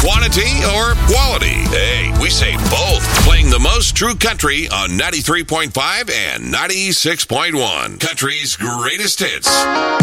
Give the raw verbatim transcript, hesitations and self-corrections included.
Quantity or quality? Hey, we say both. Playing the most true country on ninety-three point five and ninety-six point one. Country's greatest hits.